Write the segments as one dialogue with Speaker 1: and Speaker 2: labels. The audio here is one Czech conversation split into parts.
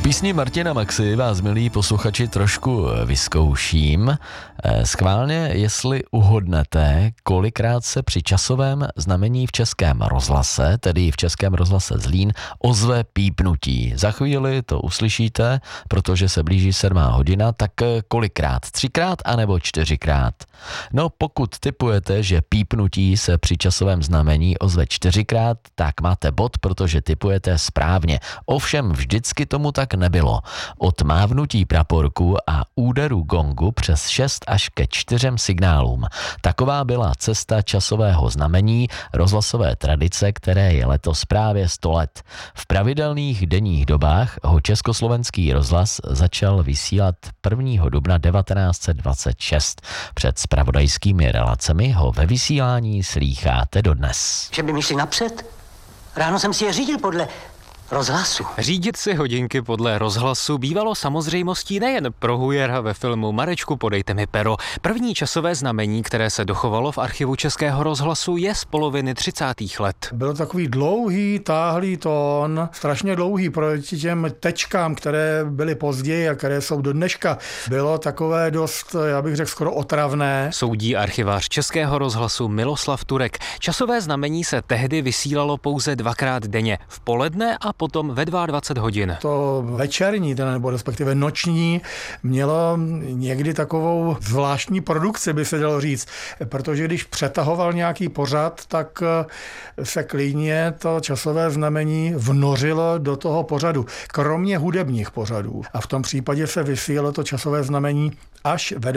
Speaker 1: Písni Martina Maxy vás, milí posluchači, trošku vyzkouším. Schválně, jestli uhodnete, kolikrát se při časovém znamení v Českém rozhlase, tedy v Českém rozhlase Zlín, ozve pípnutí. Za chvíli to uslyšíte, protože se blíží 7 hodina, tak kolikrát? 3krát anebo 4krát? No, pokud tipujete, že pípnutí se při časovém znamení ozve 4krát, tak máte bod, protože tipujete správně. Ovšem vždycky tomu tak nebylo. Od mávnutí praporku a úderu gongu přes 6 až ke 4 signálům. Taková byla cesta časového znamení rozhlasové tradice, které je letos právě 100 let. V pravidelných denních dobách ho Československý rozhlas začal vysílat 1. dubna 1926. Před zpravodajskými relacemi ho ve vysílání slýcháte dodnes.
Speaker 2: Že by mi šli napřed? Ráno jsem si je řídil podle rozhlasu.
Speaker 3: Řídit si hodinky podle rozhlasu bývalo samozřejmostí nejen pro Hujera ve filmu Marečku, podejte mi pero. První časové znamení, které se dochovalo v archivu Českého rozhlasu, je z poloviny 30. let.
Speaker 4: Byl takový dlouhý, táhlý tón, strašně dlouhý proti těm tečkám, které byly později a které jsou do dneška. Bylo takové dost, já bych řekl, skoro otravné.
Speaker 3: Soudí archivář Českého rozhlasu Miloslav Turek. Časové znamení se tehdy vysílalo pouze 2krát denně, v poledne a potom ve 22 hodin.
Speaker 4: To večerní, nebo respektive noční, mělo někdy takovou zvláštní produkci, by se dalo říct, protože když přetahoval nějaký pořad, tak se klidně to časové znamení vnořilo do toho pořadu, kromě hudebních pořadů. A v tom případě se vysílalo to časové znamení až ve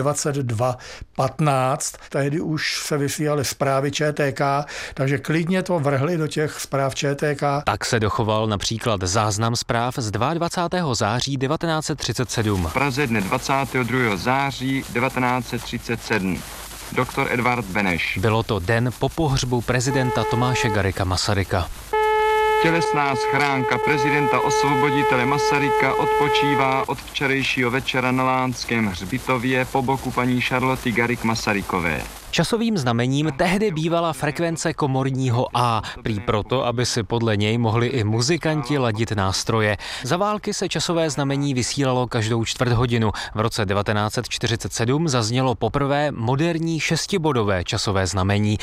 Speaker 4: 22:15. Tehdy už se vysílaly zprávy ČTK, takže klidně to vrhli do těch zpráv ČTK.
Speaker 3: Tak se dochoval například záznam zpráv z 22. září 1937.
Speaker 5: V Praze dne 22. září 1937. Doktor Edvard Beneš.
Speaker 3: Bylo to den po pohřbu prezidenta Tomáše Garrigua Masaryka.
Speaker 5: Tělesná schránka prezidenta osvoboditele Masaryka odpočívá od včerejšího večera na Lánském hřbitově po boku paní Charloty Garrigue Masarykové.
Speaker 3: Časovým znamením tehdy bývala frekvence komorního A, prý proto, aby si podle něj mohli i muzikanti ladit nástroje. Za války se časové znamení vysílalo každou čtvrt hodinu. V roce 1947 zaznělo poprvé moderní 6bodové časové znamení.